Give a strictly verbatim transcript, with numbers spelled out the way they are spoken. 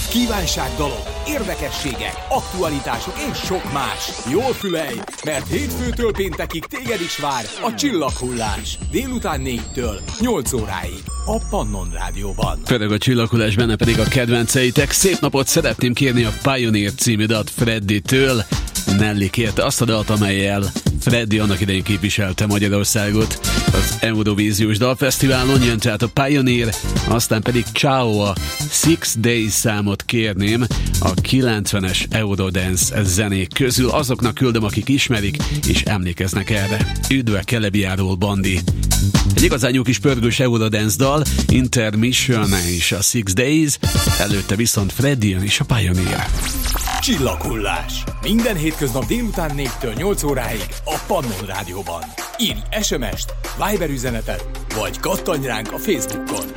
Kívánságdalok, érdekességek, aktualitások és sok más. Jól fülelj, mert hétfőtől péntekig téged is vár a Csillaghullás. Délután négytől nyolc óráig a Pannon Rádióban. Főleg a Csillaghullás, benne pedig a kedvenceitek. Szép napot szeretném kérni a Pioneer című dalt Freddie-től. Nelly kérte azt a dalt, amellyel Freddie annak idején képviselte Magyarországot az Eurovíziós Dalfesztiválon. Jön tehát a Pioneer, aztán pedig Ciao, a Six Days számot kérném a kilencvenes Eurodance zenék közül. Azoknak küldöm, akik ismerik és emlékeznek erre. Üdv a Kelebiáról, Bandi! Egy igazán jó kis pörgős Eurodance dal, Intermission és a Six Days, előtte viszont Freddie és a Pioneer. Csillaghullás. Minden hétköznap délután négytől nyolc óráig a Pannon Rádióban. Írj es em est, Viber üzenetet, vagy kattanj ránk a Facebookon.